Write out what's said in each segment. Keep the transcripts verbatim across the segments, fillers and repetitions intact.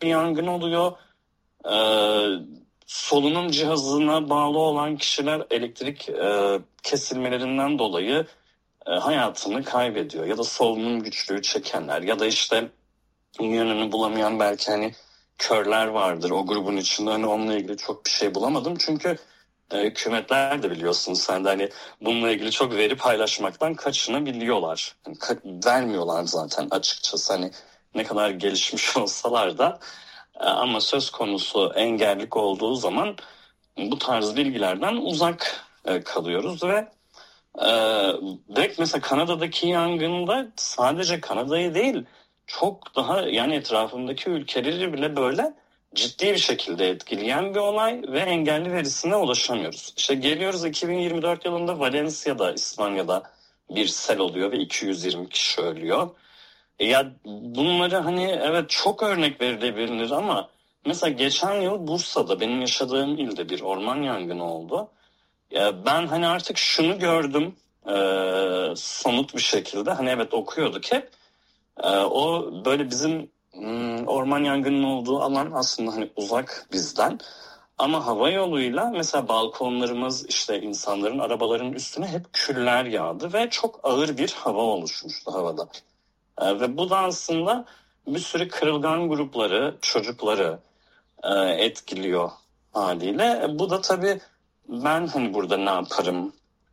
bir yangın oluyor. Ee, solunum cihazına bağlı olan kişiler elektrik e, kesilmelerinden dolayı e, hayatını kaybediyor. Ya da solunum güçlüğü çekenler ya da işte yönünü bulamayan belki hani körler vardır o grubun içinde. Hani onunla ilgili çok bir şey bulamadım. Çünkü e, hükümetler de biliyorsun sen de hani bununla ilgili çok veri paylaşmaktan kaçınabiliyorlar. Yani ka- vermiyorlar zaten açıkçası hani ne kadar gelişmiş olsalar da. E, ama söz konusu engellilik olduğu zaman bu tarz bilgilerden uzak e, kalıyoruz ve e, direkt mesela Kanada'daki yangında sadece Kanada'yı değil çok daha yani etrafındaki ülkeleri bile böyle ciddi bir şekilde etkileyen bir olay ve engelli verisine ulaşamıyoruz. İşte geliyoruz iki bin yirmi dört yılında Valencia'da, İspanya'da bir sel oluyor ve iki yüz yirmi kişi ölüyor. E ya bunları hani evet çok örnek verilebilir ama mesela geçen yıl Bursa'da benim yaşadığım ilde bir orman yangını oldu. Ya ben hani artık şunu gördüm e, somut bir şekilde hani evet okuyorduk hep. E, o böyle bizim hmm, orman yangının olduğu alan aslında hani uzak bizden. Ama hava yoluyla mesela balkonlarımız işte insanların arabaların üstüne hep küller yağdı ve çok ağır bir hava oluşmuştu havada. E, ve bu da aslında bir sürü kırılgan grupları, çocukları e, etkiliyor haliyle. E, bu da tabii ben hani burada ne yaparım,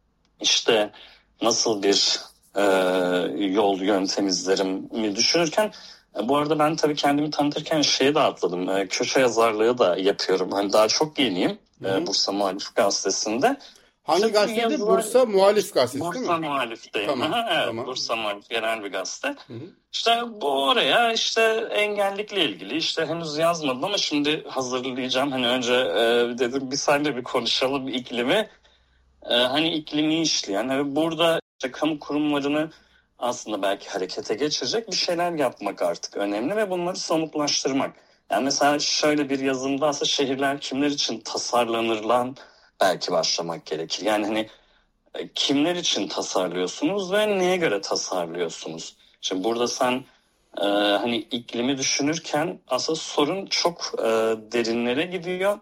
işte nasıl bir e, yol yöntem izlerim mi düşünürken e, bu arada ben tabii kendimi tanıtırken şeye de atladım. E, köşe yazarlığı da yapıyorum. Hani daha çok yeniyim e, Bursa Muhalif Gazetesi'nde. Hangi Tabii gazeteydi? yazılar, Bursa Muhalif Gazetesi değil Bursa mi? Muhalif'teyim. Tamam, evet, tamam. Bursa Muhalif genel bir gazete. Hı hı. İşte bu oraya işte engellikle ilgili işte henüz yazmadım ama şimdi hazırlayacağım. Hani önce e, dedim bir seninle bir konuşalım iklimi. E, hani iklimi işleyen ve burada işte kamu kurumlarını aslında belki harekete geçirecek bir şeyler yapmak artık önemli ve bunları somutlaştırmak. Yani mesela şöyle bir yazımda aslında şehirler kimler için tasarlanırlan belki başlamak gerekir. Yani hani kimler için tasarlıyorsunuz ve neye göre tasarlıyorsunuz? Şimdi burada sen e, hani iklimi düşünürken aslında sorun çok e, derinlere gidiyor.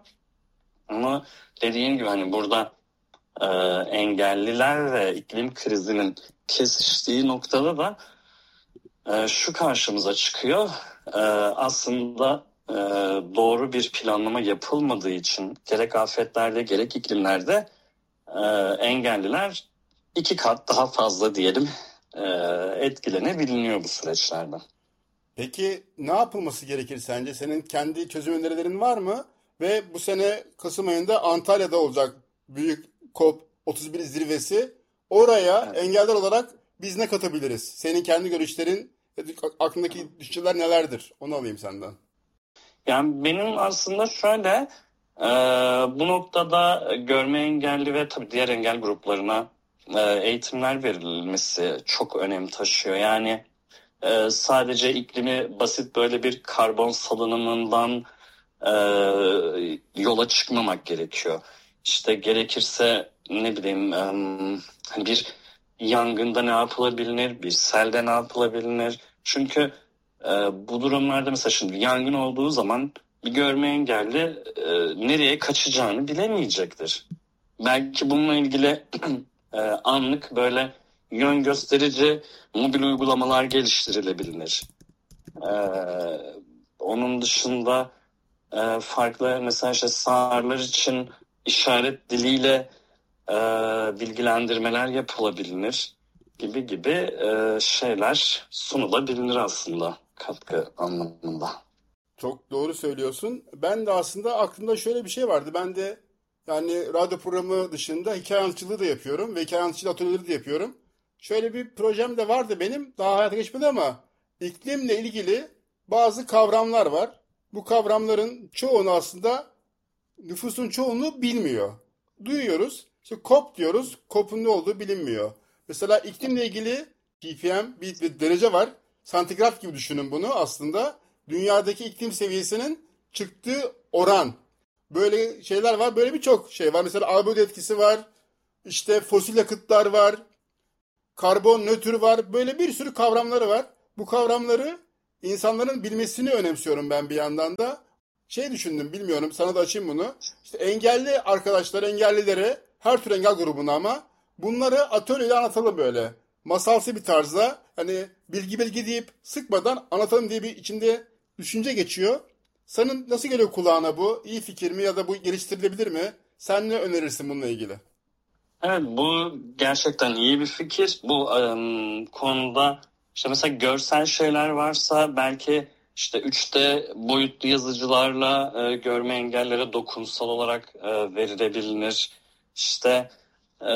Ama dediğim gibi hani burada e, engelliler ve iklim krizinin kesiştiği noktada da e, şu karşımıza çıkıyor. E, aslında e, doğru bir planlama yapılmadığı için gerek afetlerde gerek iklimlerde e, engelliler iki kat daha fazla diyelim e, etkilenebiliyor bu süreçlerden. Peki ne yapılması gerekir sence? Senin kendi çözüm önerilerin var mı? Ve bu sene Kasım ayında Antalya'da olacak büyük COP otuz bir zirvesi. Oraya Evet. engeller olarak biz ne katabiliriz? Senin kendi görüşlerin, aklındaki düşünceler nelerdir? Onu alayım senden. Yani benim aslında şöyle e, bu noktada görme engelli ve tabii diğer engel gruplarına e, eğitimler verilmesi çok önem taşıyor. Yani e, sadece iklimi basit böyle bir karbon salınımından e, yola çıkmamak gerekiyor. İşte gerekirse ne bileyim e, hani bir yangında ne yapılabilir, bir selde ne yapılabilir? Çünkü e, bu durumlarda mesela şimdi yangın olduğu zaman bir görme engelli e, nereye kaçacağını bilemeyecektir. Belki bununla ilgili e, anlık böyle yön gösterici mobil uygulamalar geliştirilebilir. E, onun dışında e, farklı mesela işte sağırlar için işaret diliyle e, bilgilendirmeler yapılabilir gibi gibi e, şeyler sunulabilir aslında katkı anlamında. Çok doğru söylüyorsun. Ben de aslında aklımda şöyle bir şey vardı. Ben de yani radyo programı dışında hikaye anlatıcılığı da yapıyorum ve hikaye anlatıcılığı atölyeleri de yapıyorum. Şöyle bir projem de vardı benim. Daha hayata geçmedi ama iklimle ilgili bazı kavramlar var. Bu kavramların çoğunu aslında nüfusun çoğunluğu bilmiyor. Duyuyoruz. İşte COP diyoruz. COP'un ne olduğu bilinmiyor. Mesela iklimle ilgili P P M bir, bir derece var. Santigrat gibi düşünün bunu aslında. Dünyadaki iklim seviyesinin çıktığı oran. Böyle şeyler var. Böyle birçok şey var. Mesela albedo etkisi var. İşte fosil yakıtlar var. Karbon nötr var. Böyle bir sürü kavramları var. Bu kavramları insanların bilmesini önemsiyorum ben bir yandan da. Şey düşündüm, bilmiyorum, sana da açayım bunu. İşte engelli arkadaşlar, engellilere, her tür engel grubuna ama bunları atölyede anlatalım böyle. Masalsı bir tarzda, hani bilgi bilgi deyip sıkmadan anlatalım diye bir içimde düşünce geçiyor. Senin nasıl geliyor kulağına bu? İyi fikir mi ya da bu geliştirilebilir mi? Sen ne önerirsin bununla ilgili? Evet, bu gerçekten iyi bir fikir. Bu em, konuda işte mesela görsel şeyler varsa belki işte üç D boyutlu yazıcılarla e, görme engellere dokunsal olarak e, verilebilir. İşte e,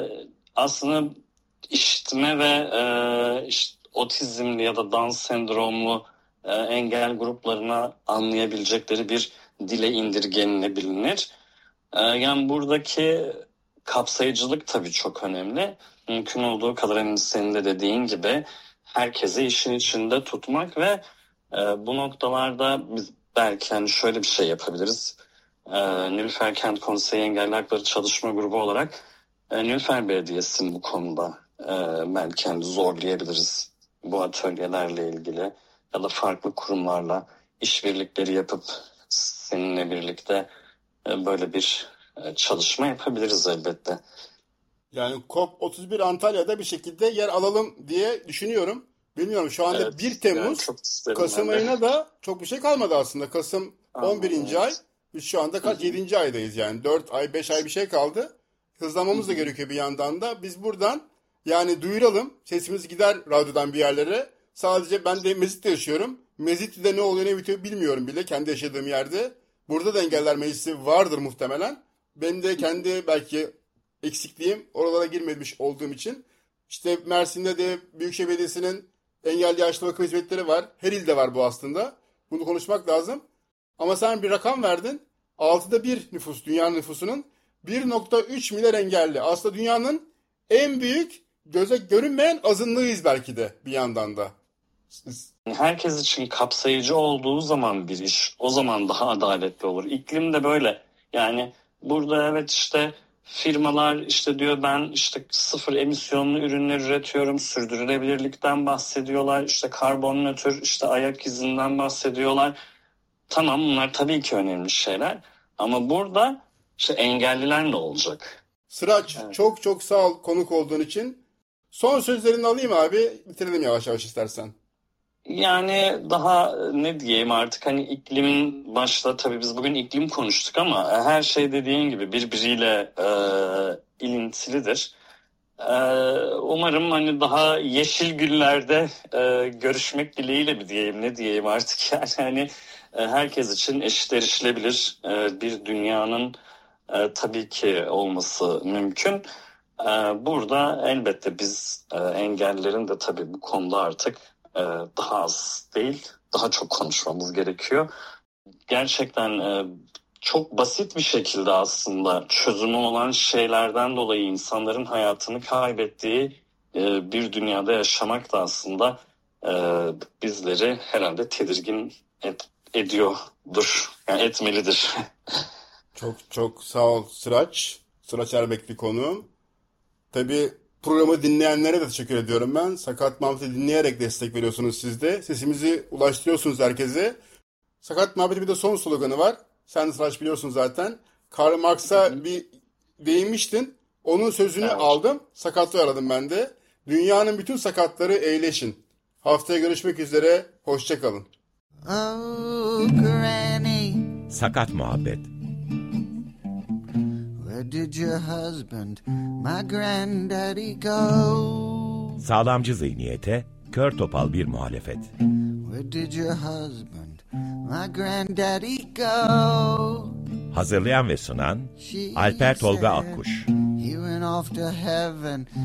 aslında işitme ve e, işte otizmli ya da Down sendromlu e, engel gruplarına anlayabilecekleri bir dile indirgenilebilir. E, yani buradaki kapsayıcılık tabii çok önemli. Mümkün olduğu kadar hani senin de dediğin gibi herkesi işin içinde tutmak ve e, bu noktalarda biz belki hani şöyle bir şey yapabiliriz. E, Nilüfer Kent Konseyi Engelli Hakları Çalışma Grubu olarak e, Nilüfer Belediyesi'nin bu konuda e, belki hani zorlayabiliriz bu atölyelerle ilgili ya da farklı kurumlarla işbirlikleri yapıp seninle birlikte e, böyle bir e, çalışma yapabiliriz elbette. Yani COP otuz bir Antalya'da bir şekilde yer alalım diye düşünüyorum. Bilmiyorum, şu anda Evet, bir yani Temmuz, çok isterim Kasım ben de. ayına da çok bir şey kalmadı aslında. Kasım on birinci ay. Evet. Biz şu anda kaç? yedinci aydayız yani. dört ay, beş ay bir şey kaldı. Hızlanmamız da gerekiyor bir yandan da. Biz buradan yani duyuralım. Sesimiz gider radyodan bir yerlere. Sadece ben de Mezit'te yaşıyorum. Mezit'te ne oluyor ne bitiyor bilmiyorum bile kendi yaşadığım yerde. Burada da Engeller Meclisi vardır muhtemelen. Benim de kendi belki eksikliğim oralara girmemiş olduğum için. İşte Mersin'de de Büyükşehir Belediyesi'nin engelli yaşlı bakım hizmetleri var. Her ilde var bu aslında. Bunu konuşmak lazım. Ama sen bir rakam verdin. Altıda bir nüfus, dünyanın nüfusunun bir nokta üç milyar engelli. Aslında dünyanın en büyük, göze görünmeyen azınlığıyız belki de bir yandan da. Herkes için kapsayıcı olduğu zaman bir iş o zaman daha adaletli olur. İklim de böyle. Yani burada evet işte firmalar işte diyor ben işte sıfır emisyonlu ürünler üretiyorum. Sürdürülebilirlikten bahsediyorlar. İşte karbon nötr işte ayak izinden bahsediyorlar. Tamam, bunlar tabii ki önemli şeyler. Ama burada işte engelliler ne olacak? Sıraç, Evet. çok çok sağ ol konuk olduğun için. Son sözlerini alayım abi. Bitirelim yavaş yavaş istersen. Yani daha ne diyeyim artık hani iklimin başta tabii biz bugün iklim konuştuk ama her şey dediğin gibi birbiriyle e, ilintilidir. E, umarım hani daha yeşil güllerde e, görüşmek dileğiyle mi diyeyim ne diyeyim artık yani hani e, herkes için eşit erişilebilir e, bir dünyanın e, tabii ki olması mümkün. E, burada elbette biz e, engellilerin de tabii bu konuda artık e, daha az değil, daha çok konuşmamız gerekiyor. Gerçekten e, çok basit bir şekilde aslında çözümü olan şeylerden dolayı insanların hayatını kaybettiği e, bir dünyada yaşamak da aslında e, bizleri herhalde tedirgin et, ediyordur, yani etmelidir. Çok çok sağ ol Sıraç. Sıraç Erbekli konuğum. Tabii programı dinleyenlere de teşekkür ediyorum ben. Sakat Muhabbet'i dinleyerek destek veriyorsunuz siz de. Sesimizi ulaştırıyorsunuz herkese. Sakat Muhabbet'in bir de son sloganı var. Sen de Sıraç biliyorsun zaten. Karl Marx'a bir değinmiştin. Onun sözünü Evet. aldım. Sakatlığı aradım ben de. Dünyanın bütün sakatları eğleşin. Haftaya görüşmek üzere. Hoşça kalın. Oh, Granny, Sakat Muhabbet. where did your husband, my granddaddy, go? Sağlamcı zihniyete, kör topal bir muhalefet. Where did your husband, my granddaddy, go? Hazırlayan ve sunan She Alper Tolga said Akkuş. he went off to heaven.